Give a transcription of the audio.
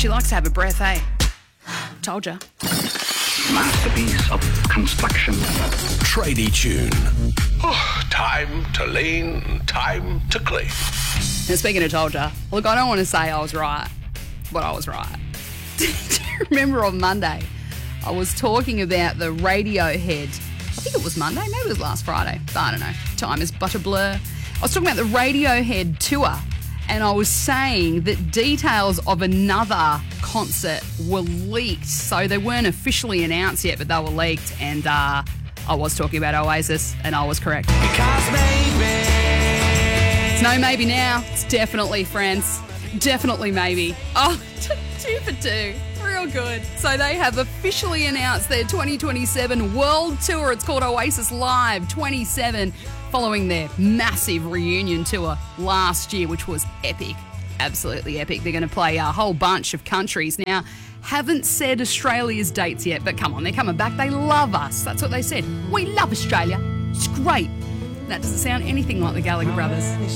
She likes to have a breath, eh? Told ya. Masterpiece of construction. Tradie Tune. Time to lean, time to clean. And speaking of told ya, look, I don't want to say I was right, but I was right. Do you remember on Monday, I was talking about the Radiohead, I think it was Monday, maybe it was last Friday, I don't know, time is but a blur. I was talking about the Radiohead tour, and I was saying that details of another concert were leaked, so they weren't officially announced yet, but they were leaked, and I was talking about Oasis, and I was correct. Because maybe. It's no maybe now, it's definitely, friends. Definitely maybe. Oh, 2 for 2. Real good. So they have officially announced their 2027 world tour. It's called Oasis Live 27, following their massive reunion tour last year, which was epic. Absolutely epic. They're going to play a whole bunch of countries. Now, haven't said Australia's dates yet, but come on, they're coming back. They love us. That's what they said. We love Australia. It's great. That doesn't sound anything like the Gallagher brothers.